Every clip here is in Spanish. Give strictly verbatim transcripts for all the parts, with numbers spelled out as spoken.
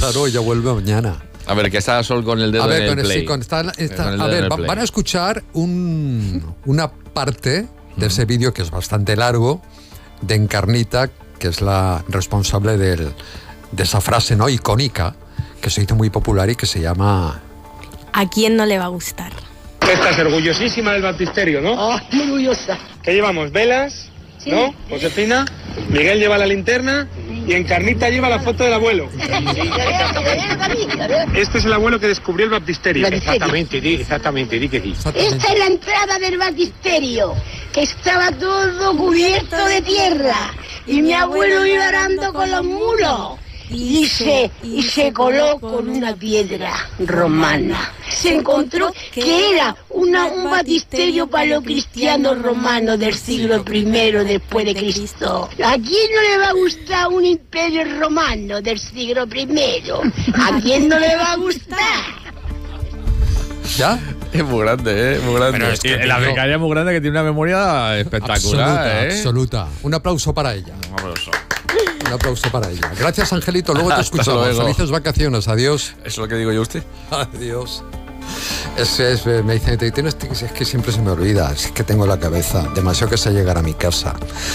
Claro, ella vuelve mañana. A ver, que está Sol con el dedo a ver, en el con play. Sí, con está, está, con el a dedo ver, en el va, play. van a escuchar un, una parte de ese vídeo que es bastante largo, de Encarnita, que es la responsable del, de esa frase no icónica, que se hizo muy popular y que se llama... ¿A quién no le va a gustar? Estás orgullosísima del baptisterio, ¿no? Oh, muy orgullosa. ¿Qué llevamos? ¿Velas? Sí. ¿No? Josefina. Miguel lleva la linterna y Encarnita lleva la foto del abuelo. Este es el abuelo que descubrió el baptisterio. Exactamente, di, exactamente, di que sí. Esta es la entrada del baptisterio, que estaba todo cubierto de tierra. Y mi abuelo iba arando con los mulos. Y se, y se coló con una piedra romana. Se encontró que era una, un baptisterio para los cristianos romanos del siglo primero después de Cristo. ¿A quién no le va a gustar un imperio romano del siglo primero? ¿A quién no le va a gustar? ¿Ya? Es muy grande, ¿eh? Muy grande. Pero es que Y la yo- becaria es muy grande, que tiene una memoria espectacular, Absoluta, ¿eh? absoluta. Un aplauso para ella. Un aplauso. Un aplauso para ella. Gracias, Angelito. Luego te Hasta escuchamos. luego. Felices vacaciones. Adiós. Eso es lo que digo yo a usted. Adiós. Es, es, me dicen, "Te- tienes, es que siempre se me olvida, es que tengo la cabeza, demasiado que sé llegar a mi casa".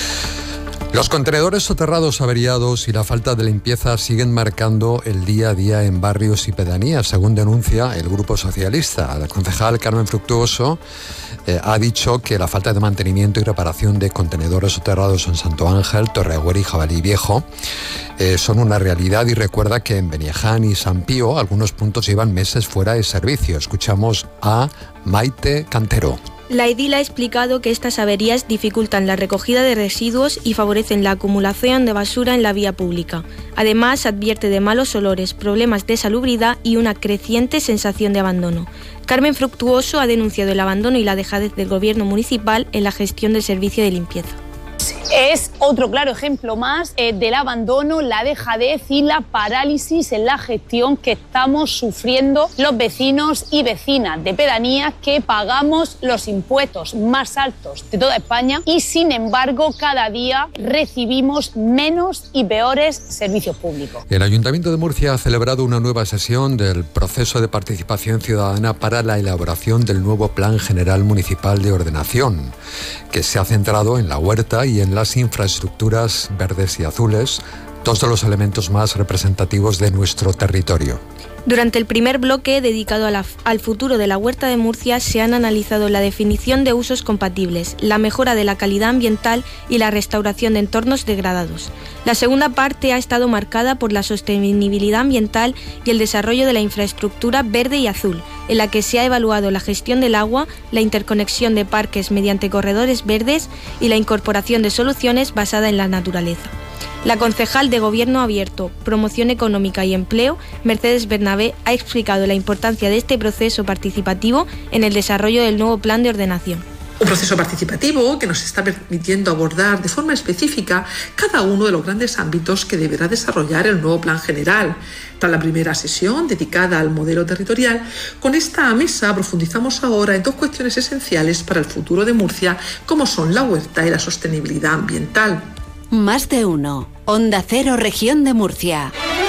Los contenedores soterrados averiados y la falta de limpieza siguen marcando el día a día en barrios y pedanías, según denuncia el Grupo Socialista. La concejal Carmen Fructuoso eh, ha dicho que la falta de mantenimiento y reparación de contenedores soterrados en Santo Ángel, Torreagüera y Jabalí Viejo eh, son una realidad, y recuerda que en Beniaján y San Pío algunos puntos llevan meses fuera de servicio. Escuchamos a Maite Cantero. La edil ha explicado que estas averías dificultan la recogida de residuos y favorecen la acumulación de basura en la vía pública. Además, advierte de malos olores, problemas de salubridad y una creciente sensación de abandono. Carmen Fructuoso ha denunciado el abandono y la dejadez del gobierno municipal en la gestión del servicio de limpieza. Es otro claro ejemplo más eh, del abandono, la dejadez y la parálisis en la gestión que estamos sufriendo los vecinos y vecinas de pedanías, que pagamos los impuestos más altos de toda España y, sin embargo, cada día recibimos menos y peores servicios públicos. El Ayuntamiento de Murcia ha celebrado una nueva sesión del proceso de participación ciudadana para la elaboración del nuevo Plan General Municipal de Ordenación, que se ha centrado en la huerta y en las infraestructuras verdes y azules, dos de los elementos más representativos de nuestro territorio. Durante el primer bloque dedicado a la, al futuro de la huerta de Murcia se han analizado la definición de usos compatibles, la mejora de la calidad ambiental y la restauración de entornos degradados. La segunda parte ha estado marcada por la sostenibilidad ambiental y el desarrollo de la infraestructura verde y azul, en la que se ha evaluado la gestión del agua, la interconexión de parques mediante corredores verdes y la incorporación de soluciones basadas en la naturaleza. La concejal de Gobierno Abierto, Promoción Económica y Empleo, Mercedes Bernabé, ha explicado la importancia de este proceso participativo en el desarrollo del nuevo plan de ordenación. Un proceso participativo que nos está permitiendo abordar de forma específica cada uno de los grandes ámbitos que deberá desarrollar el nuevo plan general. Tras la primera sesión dedicada al modelo territorial, con esta mesa profundizamos ahora en dos cuestiones esenciales para el futuro de Murcia, como son la huerta y la sostenibilidad ambiental. Más de uno. Onda Cero, Región de Murcia.